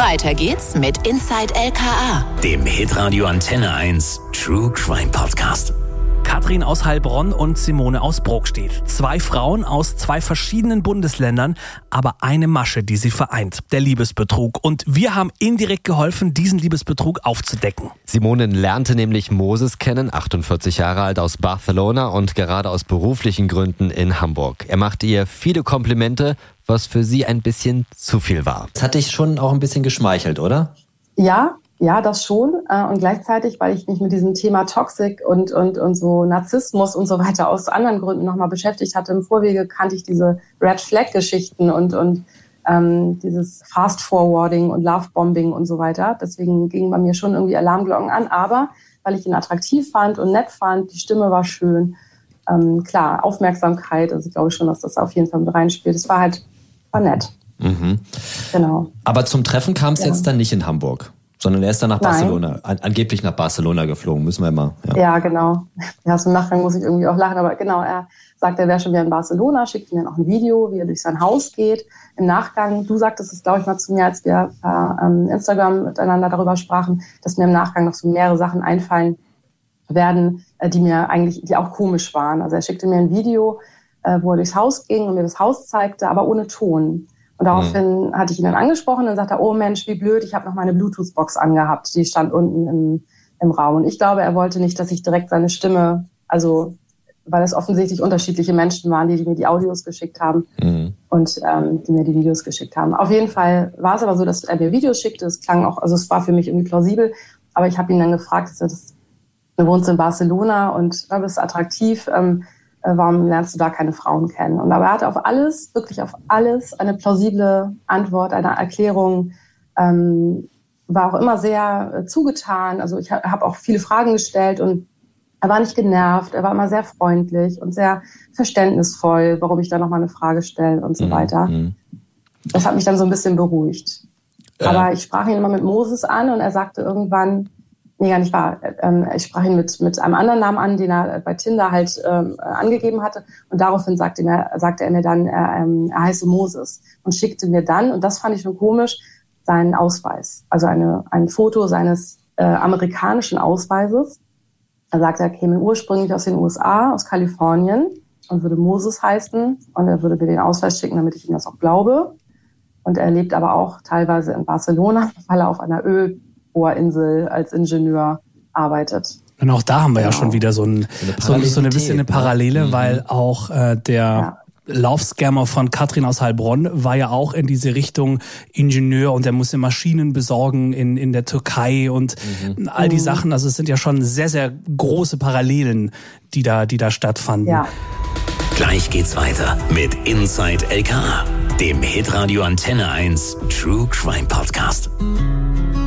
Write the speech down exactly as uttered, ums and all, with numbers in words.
Weiter geht's mit Inside L K A, dem Hitradio Antenne eins True Crime Podcast. Katrin aus Heilbronn und Simone aus Brokstedt. Zwei Frauen aus zwei verschiedenen Bundesländern, aber eine Masche, die sie vereint, der Liebesbetrug. Und wir haben indirekt geholfen, diesen Liebesbetrug aufzudecken. Simone lernte nämlich Moses kennen, achtundvierzig Jahre alt, aus Barcelona und gerade aus beruflichen Gründen in Hamburg. Er machte ihr viele Komplimente, was für sie ein bisschen zu viel war. Das hat dich schon auch ein bisschen geschmeichelt, oder? Ja. Ja, das schon. Und gleichzeitig, weil ich mich mit diesem Thema Toxic und, und, und so Narzissmus und so weiter aus anderen Gründen nochmal beschäftigt hatte. Im Vorwege kannte ich diese Red-Flag-Geschichten und, und ähm, dieses Fast-Forwarding und Love-Bombing und so weiter. Deswegen gingen bei mir schon irgendwie Alarmglocken an. Aber weil ich ihn attraktiv fand und nett fand, die Stimme war schön. Ähm, klar, Aufmerksamkeit. Also ich glaube schon, dass das auf jeden Fall mit reinspielt. Es war halt, war nett. Mhm. Genau. Aber zum Treffen kam es ja. jetzt dann nicht in Hamburg, sondern er ist dann nach Barcelona, an, angeblich nach Barcelona geflogen, müssen wir immer. Ja, ja genau. Ja, zum Nachgang muss ich irgendwie auch lachen, aber genau, er sagt, er wäre schon wieder in Barcelona, schickt mir noch ein Video, wie er durch sein Haus geht. Im Nachgang, du sagtest es, glaube ich, mal zu mir, als wir per ähm, Instagram miteinander darüber sprachen, dass mir im Nachgang noch so mehrere Sachen einfallen werden, äh, die mir eigentlich, die auch komisch waren. Also er schickte mir ein Video, äh, wo er durchs Haus ging und mir das Haus zeigte, aber ohne Ton. Und daraufhin mhm. hatte ich ihn dann angesprochen und sagte, oh Mensch, wie blöd, ich habe noch meine Bluetooth-Box angehabt. Die stand unten im, im Raum. Und ich glaube, er wollte nicht, dass ich direkt seine Stimme, also weil es offensichtlich unterschiedliche Menschen waren, die, die mir die Audios geschickt haben mhm. und ähm, die mir die Videos geschickt haben. Auf jeden Fall war es aber so, dass er mir Videos schickte. Es klang auch, also es war für mich irgendwie plausibel. Aber ich habe ihn dann gefragt, dass er das, du wohnst in Barcelona und du bist attraktiv, ähm, warum lernst du da keine Frauen kennen? Und aber er hatte auf alles, wirklich auf alles, eine plausible Antwort, eine Erklärung, ähm, war auch immer sehr äh, zugetan. Also ich habe auch viele Fragen gestellt und er war nicht genervt, er war immer sehr freundlich und sehr verständnisvoll, warum ich da nochmal eine Frage stelle und so mhm. weiter. Das hat mich dann so ein bisschen beruhigt. Äh. Aber ich sprach ihn immer mit Moses an und er sagte irgendwann, nee, gar nicht wahr. Ähm, ich sprach ihn mit, mit einem anderen Namen an, den er bei Tinder halt ähm, angegeben hatte. Und daraufhin sagte, mir, sagte er mir dann, er, ähm, er heiße Moses. Und schickte mir dann, und das fand ich schon komisch, seinen Ausweis. Also eine, ein Foto seines äh, amerikanischen Ausweises. Er sagte, er käme ursprünglich aus den U S A, aus Kalifornien und würde Moses heißen. Und er würde mir den Ausweis schicken, damit ich ihm das auch glaube. Und er lebt aber auch teilweise in Barcelona, weil er auf einer Öl Insel als Ingenieur arbeitet. Und auch da haben wir genau. ja schon wieder so, ein, so, so eine bisschen eine Parallele, ne? weil auch äh, der ja. Laufscammer von Katrin aus Heilbronn war ja auch in diese Richtung Ingenieur und er musste Maschinen besorgen in, in der Türkei und mhm. all die Sachen. Also es sind ja schon sehr, sehr große Parallelen, die da, die da stattfanden. Ja. Gleich geht's weiter mit Inside L K A, dem Hitradio Antenne eins True Crime Podcast.